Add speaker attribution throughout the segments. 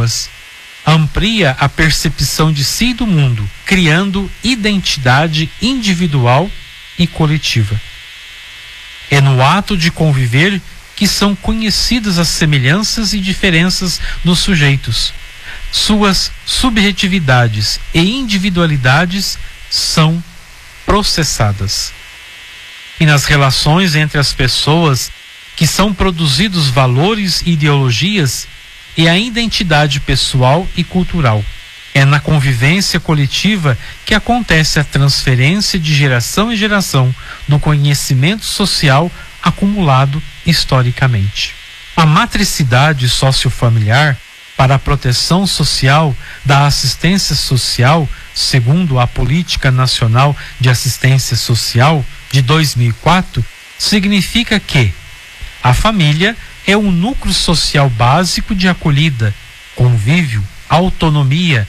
Speaker 1: pessoas. Amplia a percepção de si e do mundo, criando identidade individual e coletiva. É no ato de conviver que são conhecidas as semelhanças e diferenças dos sujeitos. Suas subjetividades e individualidades são processadas. E nas relações entre as pessoas que são produzidos valores e ideologias e a identidade pessoal e cultural. É na convivência coletiva que acontece a transferência de geração em geração do conhecimento social acumulado historicamente. A matricidade sociofamiliar para a proteção social da assistência social, segundo a Política Nacional de Assistência Social de 2004, significa que a família é um núcleo social básico de acolhida, convívio, autonomia,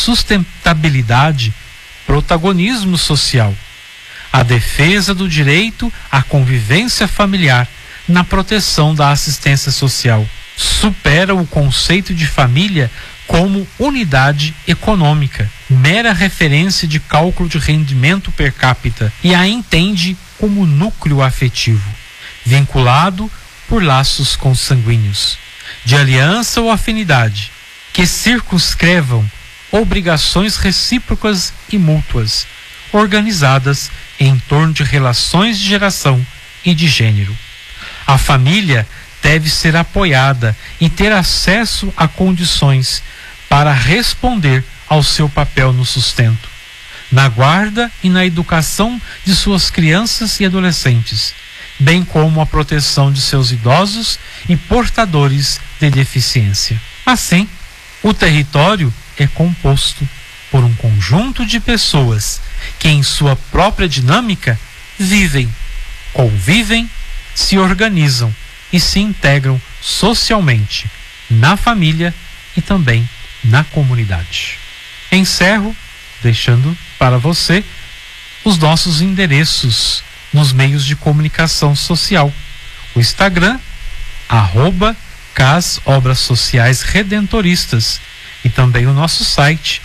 Speaker 1: sustentabilidade, protagonismo social. A defesa do direito à convivência familiar na proteção da assistência social supera o conceito de família como unidade econômica, mera referência de cálculo de rendimento per capita, e a entende como núcleo afetivo, vinculado por laços consanguíneos, de aliança ou afinidade, que circunscrevam obrigações recíprocas e mútuas, organizadas em torno de relações de geração e de gênero. A família deve ser apoiada e ter acesso a condições para responder ao seu papel no sustento, na guarda e na educação de suas crianças e adolescentes, bem como a proteção de seus idosos e portadores de deficiência. Assim, o território é composto por um conjunto de pessoas que, em sua própria dinâmica, vivem, convivem, se organizam e se integram socialmente na família e também na comunidade. Encerro deixando para você os nossos endereços nos meios de comunicação social. O Instagram, @CAS Obras Sociais Redentoristas, e também o nosso site,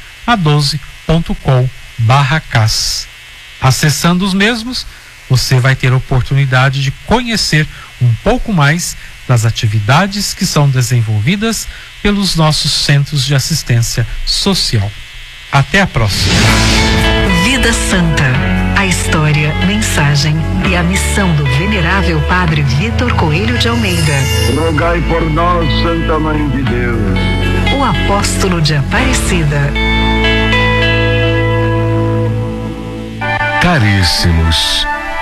Speaker 1: a12.com/CAS. Acessando os mesmos, você vai ter a oportunidade de conhecer um pouco mais das atividades que são desenvolvidas pelos nossos centros de assistência social. Até a próxima.
Speaker 2: Vida Santa. A história, mensagem e a missão do venerável Padre Vitor Coelho de Almeida.
Speaker 3: Rogai por nós, Santa Mãe de Deus.
Speaker 2: O apóstolo de Aparecida.
Speaker 4: Caríssimos,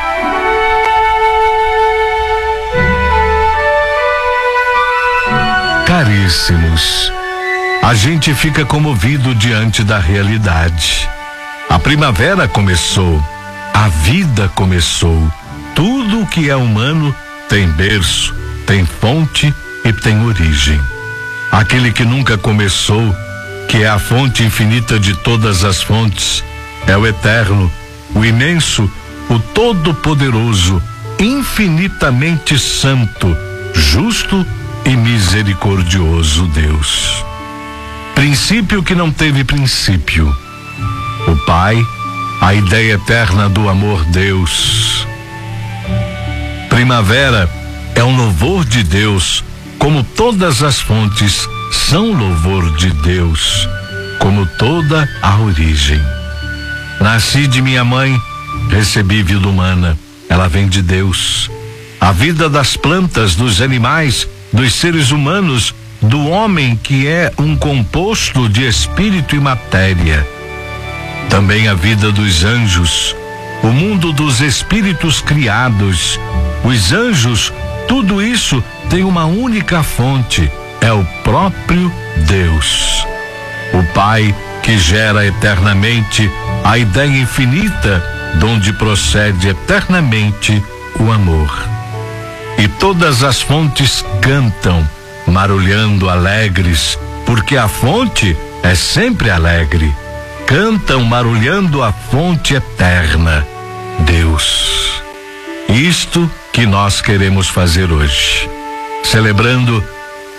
Speaker 4: a gente fica comovido diante da realidade. A primavera começou, a vida começou. Tudo o que é humano tem berço, tem fonte e tem origem. Aquele que nunca começou, que é a fonte infinita de todas as fontes, é o eterno, o imenso, o todo-poderoso, infinitamente santo, justo e misericordioso Deus. Princípio que não teve princípio. O Pai, a ideia eterna do amor Deus. Primavera é um louvor de Deus, como todas as fontes são louvor de Deus, como toda a origem. Nasci de minha mãe, recebi vida humana, ela vem de Deus. A vida das plantas, dos animais, dos seres humanos, do homem, que é um composto de espírito e matéria. Também a vida dos anjos, o mundo dos espíritos criados. Os anjos, tudo isso tem uma única fonte, é o próprio Deus. O Pai, que gera eternamente a ideia infinita, donde procede eternamente o amor. E todas as fontes cantam, marulhando alegres, porque a fonte é sempre alegre. Cantam marulhando a fonte eterna, Deus. Isto que nós queremos fazer hoje, celebrando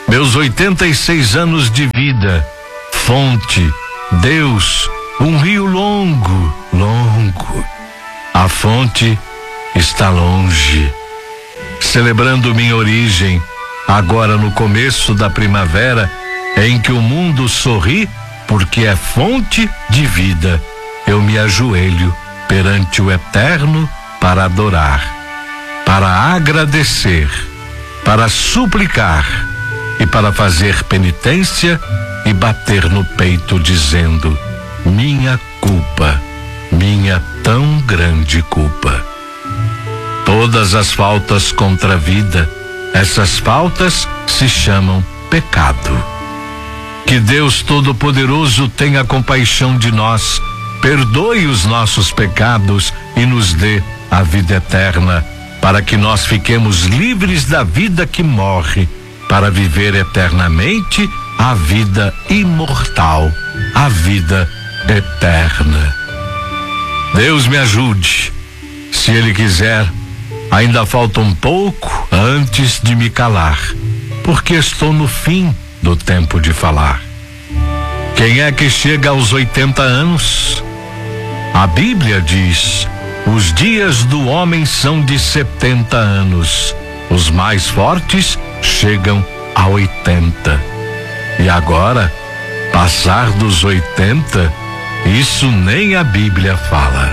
Speaker 4: Meus 86 anos de vida, fonte, Deus, um rio longo, longo. A fonte está longe. Celebrando minha origem, agora no começo da primavera, em que o mundo sorri, porque é fonte de vida, eu me ajoelho perante o Eterno para adorar, para agradecer, para suplicar e para fazer penitência e bater no peito dizendo: minha culpa, minha tão grande culpa. Todas as faltas contra a vida, essas faltas se chamam pecado. Que Deus Todo-Poderoso tenha compaixão de nós, perdoe os nossos pecados e nos dê a vida eterna, para que nós fiquemos livres da vida que morre, para viver eternamente a vida imortal, a vida eterna. Deus me ajude. Se Ele quiser, ainda falta um pouco antes de me calar, porque estou no fim do tempo de falar. Quem é que chega aos 80 anos? A Bíblia diz: os dias do homem são de 70 anos. Os mais fortes chegam a 80. E agora, passar dos 80, isso nem a Bíblia fala.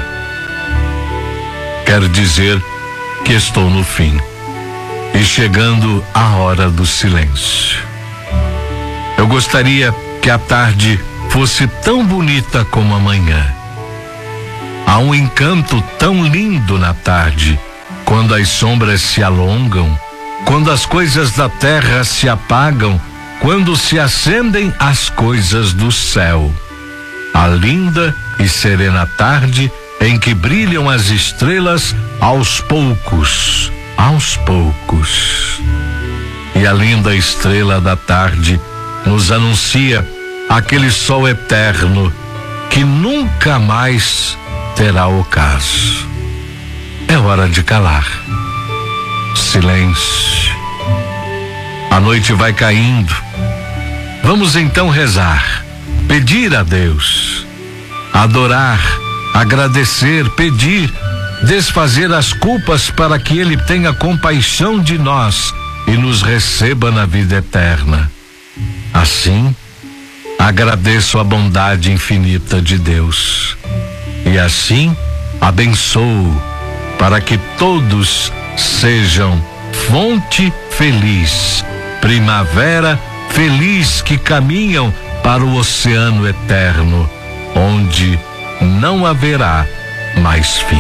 Speaker 4: Quer dizer que estou no fim e chegando a hora do silêncio. Eu gostaria que a tarde fosse tão bonita como a manhã. Há um encanto tão lindo na tarde, quando as sombras se alongam, quando as coisas da terra se apagam, quando se acendem as coisas do céu. A linda e serena tarde em que brilham as estrelas aos poucos, aos poucos. E a linda estrela da tarde nos anuncia aquele sol eterno que nunca mais terá ocaso. É hora de calar. Silêncio. A noite vai caindo. Vamos então rezar, pedir a Deus, adorar, agradecer, pedir, desfazer as culpas para que Ele tenha compaixão de nós e nos receba na vida eterna. Assim, agradeço a bondade infinita de Deus e assim abençoo para que todos sejam fonte feliz, primavera feliz, que caminham para o oceano eterno, onde não haverá mais fim.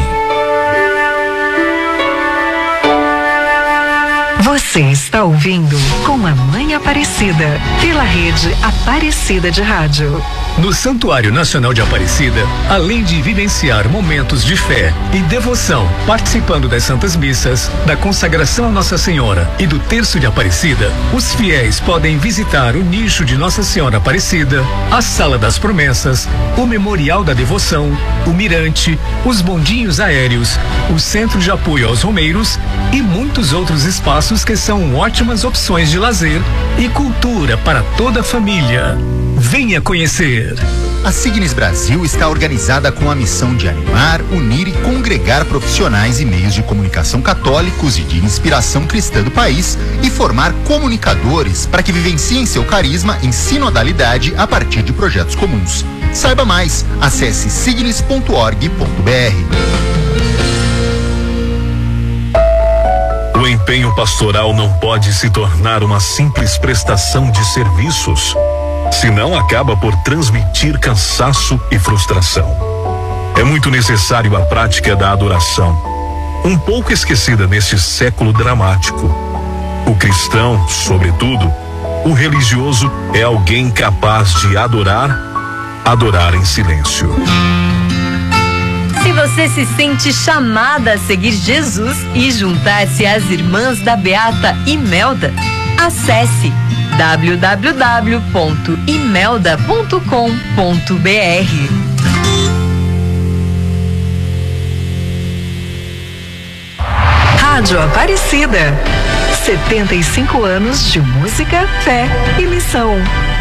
Speaker 2: Você está ouvindo Com a Mãe Aparecida, pela rede Aparecida de Rádio.
Speaker 5: No Santuário Nacional de Aparecida, além de vivenciar momentos de fé e devoção, participando das Santas Missas, da consagração a Nossa Senhora e do Terço de Aparecida, os fiéis podem visitar o nicho de Nossa Senhora Aparecida, a Sala das Promessas, o Memorial da Devoção, o Mirante, os bondinhos aéreos, o Centro de Apoio aos Romeiros e muitos outros espaços que são ótimas opções de lazer e cultura para toda a família. Venha conhecer.
Speaker 6: A Signes Brasil está organizada com a missão de animar, unir e congregar profissionais e meios de comunicação católicos e de inspiração cristã do país e formar comunicadores para que vivenciem seu carisma em sinodalidade a partir de projetos comuns. Saiba mais, acesse signes.org.br.
Speaker 7: O empenho pastoral não pode se tornar uma simples prestação de serviços, senão acaba por transmitir cansaço e frustração. É muito necessário a prática da adoração, um pouco esquecida neste século dramático. O cristão, sobretudo, o religioso, é alguém capaz de adorar em silêncio.
Speaker 8: Se você se sente chamada a seguir Jesus e juntar-se às irmãs da Beata Imelda, acesse www.imelda.com.br.
Speaker 2: Rádio Aparecida, 75 anos de música, fé e missão.